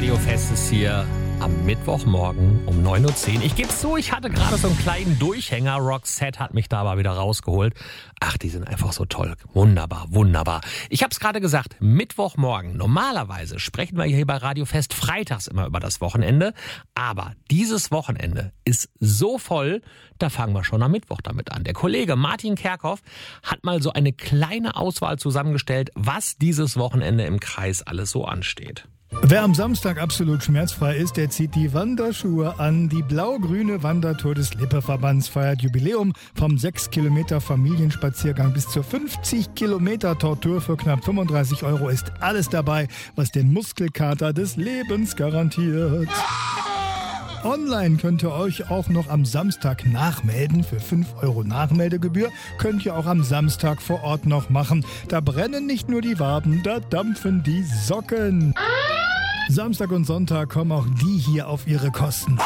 Radiofest ist hier am Mittwochmorgen um 9.10 Uhr. Ich gebe zu, ich hatte gerade so einen kleinen Durchhänger. Roxette hat mich da aber wieder rausgeholt. Ach, die sind einfach so toll. Wunderbar, wunderbar. Ich habe es gerade gesagt, Mittwochmorgen. Normalerweise sprechen wir hier bei Radiofest freitags immer über das Wochenende. Aber dieses Wochenende ist so voll, da fangen wir schon am Mittwoch damit an. Der Kollege Martin Kerkhoff hat mal so eine kleine Auswahl zusammengestellt, was dieses Wochenende im Kreis alles so ansteht. Wer am Samstag absolut schmerzfrei ist, der zieht die Wanderschuhe an. Die blau-grüne Wandertour des Lippe-Verbands feiert Jubiläum vom 6 Kilometer Familienspaziergang bis zur 50 Kilometer Tortur für knapp 35 € ist alles dabei, was den Muskelkater des Lebens garantiert. Online könnt ihr euch auch noch am Samstag nachmelden. Für 5 € Nachmeldegebühr könnt ihr auch am Samstag vor Ort noch machen. Da brennen nicht nur die Waden, da dampfen die Socken. Samstag und Sonntag kommen auch die hier auf ihre Kosten.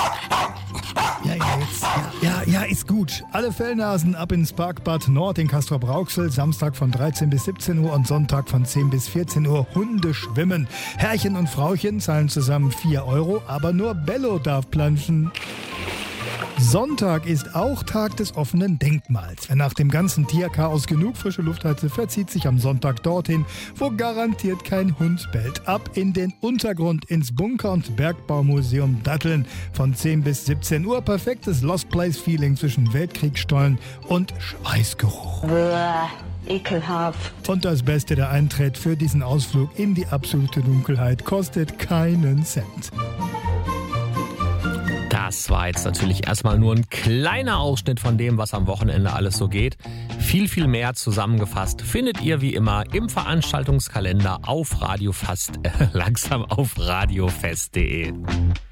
Ja, ist gut. Alle Fellnasen ab ins Parkbad Nord in Castrop-Rauxel. Samstag von 13 bis 17 Uhr und Sonntag von 10 bis 14 Uhr Hunde schwimmen. Herrchen und Frauchen zahlen zusammen 4 €, aber nur Bello darf planschen. Sonntag ist auch Tag des offenen Denkmals. Wer nach dem ganzen Tierchaos genug frische Luft hatte, verzieht sich am Sonntag dorthin, wo garantiert kein Hund bellt. Ab in den Untergrund ins Bunker- und Bergbaumuseum Datteln von 10 bis 17 Uhr. Perfektes Lost Place-Feeling zwischen Weltkriegsstollen und Schweißgeruch. Ekelhaft. Und das Beste, der Eintritt für diesen Ausflug in die absolute Dunkelheit kostet keinen Cent. Das war jetzt natürlich erstmal nur ein kleiner Ausschnitt von dem, was am Wochenende alles so geht. Viel, viel mehr zusammengefasst findet ihr wie immer im Veranstaltungskalender auf radiofest.de.